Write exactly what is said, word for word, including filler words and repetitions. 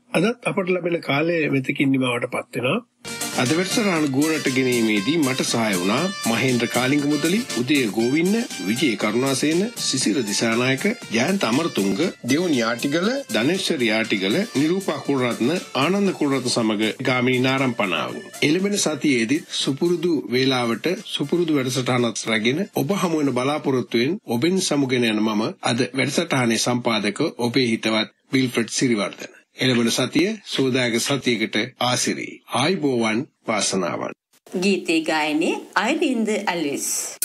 අදත් අපට ලැබෙන කාලය මෙතකින් නිමවට පත් වෙනවා. අද වැඩසටහන ගුවනට ගෙනීමේදී මට සහාය වුණා මහේන්ද්‍ර කාලිංග මුදලි, උදය ගෝවින්න, විජේ කරුණාසේන, සිසිර දිසානායක, ජයන්ත අමරතුංග, දෙවුන් යාටිගල, ධනේශ්වර යාටිගල, නිරූපා කුලරත්න, ආනන්ද කුලරත්න සමග ගාමිණී නාරම්පනාව. එළඹෙන සතියේදී සුපුරුදු වේලාවට සුපුරුදු වැඩසටහනක් රැගෙන ඔබ හමු වෙන බලාපොරොත්තුවෙන් ඔබෙන් සමුගෙන යන මම අද වැඩසටහනේ සම්පාදක ඔබේ හිතවත් විල්ෆ්‍රඩ් සිරිවර්ධන. එළඹෙන සතිය සෝදායක සතියකට ආසිරි. ආයිබෝවන් වාසනාවන්. ගීතේ ගායනයේ අයිරින්ද ඇලිස්.